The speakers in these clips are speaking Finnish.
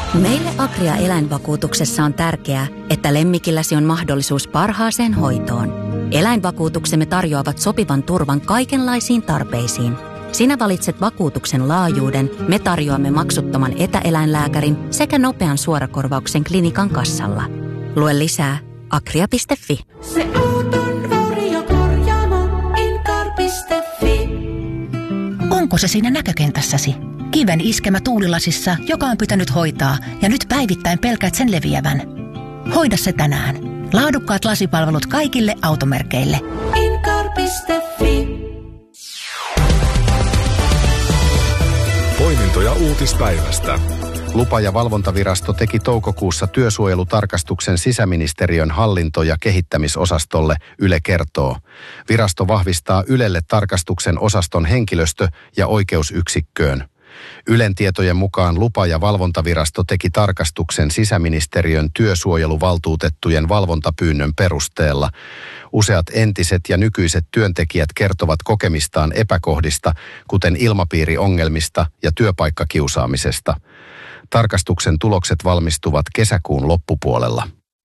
Meille Agria eläinvakuutuksessa on tärkeää, että lemmikilläsi on mahdollisuus parhaaseen hoitoon. Eläinvakuutuksemme tarjoavat sopivan turvan kaikenlaisiin tarpeisiin. Sinä valitset vakuutuksen laajuuden, me tarjoamme maksuttoman etäeläinlääkärin sekä nopean suorakorvauksen klinikan kassalla. Lue lisää agria.fi. Se auton vauriokorjaamo Incar.fi. Onko se siinä näkökentässäsi? Kiven iskemä tuulilasissa, joka on pitänyt hoitaa, ja nyt päivittäin pelkäät sen leviävän. Hoida se tänään. Laadukkaat lasipalvelut kaikille automerkeille. Incar.fi. Poimintoja uutispäivästä. Lupa- ja valvontavirasto teki toukokuussa työsuojelutarkastuksen sisäministeriön hallinto- ja kehittämisosastolle, Yle kertoo. Virasto vahvistaa Ylelle tarkastuksen osaston henkilöstö- ja oikeusyksikköön. Ylen tietojen mukaan Lupa- ja valvontavirasto teki tarkastuksen sisäministeriön työsuojeluvaltuutettujen valvontapyynnön perusteella. Useat entiset ja nykyiset työntekijät kertovat kokemistaan epäkohdista, kuten ilmapiiriongelmista ja työpaikkakiusaamisesta. Tarkastuksen tulokset valmistuvat kesäkuun loppupuolella.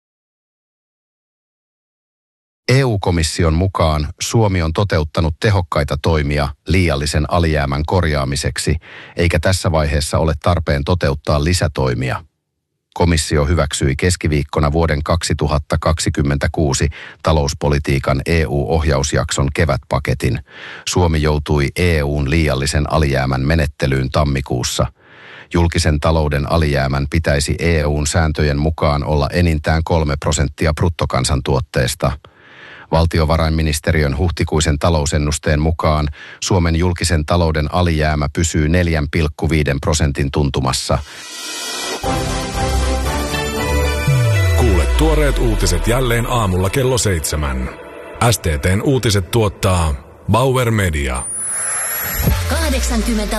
EU-komission mukaan Suomi on toteuttanut tehokkaita toimia liiallisen alijäämän korjaamiseksi, eikä tässä vaiheessa ole tarpeen toteuttaa lisätoimia. Komissio hyväksyi keskiviikkona vuoden 2026 talouspolitiikan EU-ohjausjakson kevätpaketin. Suomi joutui EU:n liiallisen alijäämän menettelyyn tammikuussa. Julkisen talouden alijäämän pitäisi EU:n sääntöjen mukaan olla enintään 3% bruttokansantuotteesta. Valtiovarainministeriön huhtikuisen talousennusteen mukaan Suomen julkisen talouden alijäämä pysyy 4,5% tuntumassa. Kuule tuoreet uutiset jälleen aamulla kello 7. STT:n uutiset tuottaa Bauer Media. 80